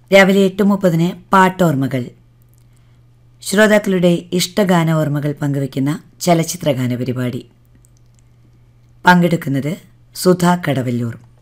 രാവിലെ 8:30 പാട്ടോർമ്മകൾ. ശ്രോതാക്കളുടെ ഇഷ്ടഗാന ഓർമ്മകൾ പങ്കുവയ്ക്കുന്ന ചലച്ചിത്രഗാന പരിപാടി. പങ്കെടുക്കുന്നത് സുധാ കടവല്ലൂർ.